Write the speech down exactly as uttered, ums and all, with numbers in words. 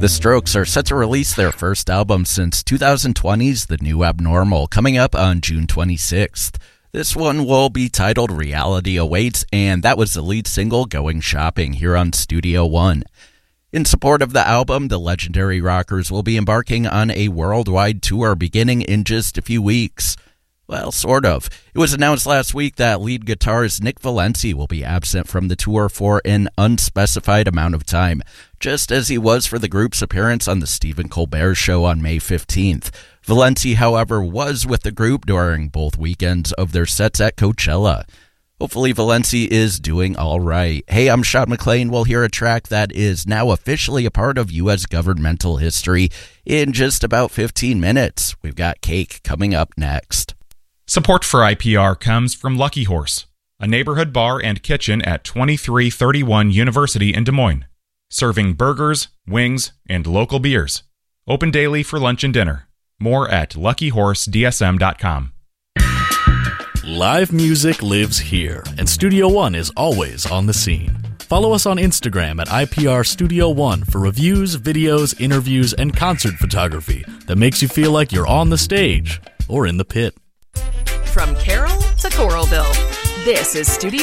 The Strokes are set to release their first album since twenty twenty's The New Abnormal, coming up on June twenty-sixth. This one will be titled Reality Awaits, and that was the lead single, Going Shopping, here on Studio One. In support of the album, the legendary rockers will be embarking on a worldwide tour beginning in just a few weeks. Well, sort of. It was announced last week that lead guitarist Nick Valenci will be absent from the tour for an unspecified amount of time, just as he was for the group's appearance on the Stephen Colbert Show on May fifteenth. Valenci, however, was with the group during both weekends of their sets at Coachella. Hopefully Valenci is doing all right. Hey, I'm Sean McLean. We'll hear a track that is now officially a part of U S governmental history in just about fifteen minutes. We've got Cake coming up next. Support for I P R comes from Lucky Horse, a neighborhood bar and kitchen at twenty-three thirty-one University in Des Moines, serving burgers, wings, and local beers. Open daily for lunch and dinner. More at lucky horse d s m dot com. Live music lives here, and Studio One is always on the scene. Follow us on Instagram at I P R Studio One for reviews, videos, interviews, and concert photography that makes you feel like you're on the stage or in the pit. From Carroll to Coralville, this is Studio